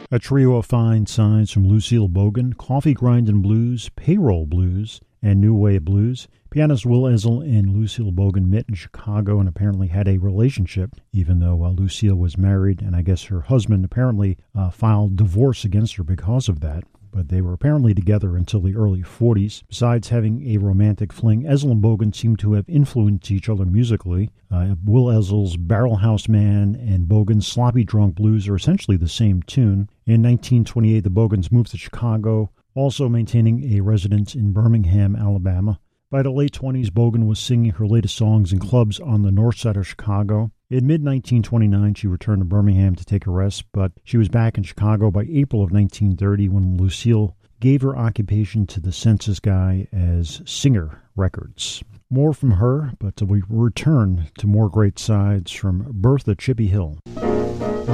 A trio of fine signs from Lucille Bogan: Coffee Grindin' Blues, Payroll Blues, and New Wave Blues. Pianist Will Eisel and Lucille Bogan met in Chicago and apparently had a relationship, even though Lucille was married, and I guess her husband apparently filed divorce against her because of that. But they were apparently together until the early 40s. Besides having a romantic fling, Eisel and Bogan seem to have influenced each other musically. Will Eisel's Barrel House Man and Bogan's Sloppy Drunk Blues are essentially the same tune. In 1928, the Bogans moved to Chicago, also maintaining a residence in Birmingham, Alabama. By the late 20s, Bogan was singing her latest songs in clubs on the north side of Chicago. In mid-1929, she returned to Birmingham to take a rest, but she was back in Chicago by April of 1930 when Lucille gave her occupation to the census guy as Singer Records. More from her, but we return to more great sides from Bertha Chippy Hill.